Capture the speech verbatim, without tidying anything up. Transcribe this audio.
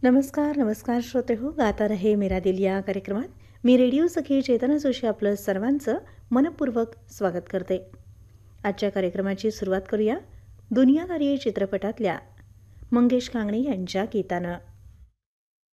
नमस्कार नमस्कार श्रोते हो, गाता रहे मेरा दिल या कार्यक्रमात मी रेडिओ सखी चेतना जोशी आपलं सर्वांचं मनपूर्वक स्वागत करते. आजच्या कार्यक्रमाची सुरुवात करूया दुनियादारी चित्रपटातल्या मंगेश कांगणे यांच्या गीतानं.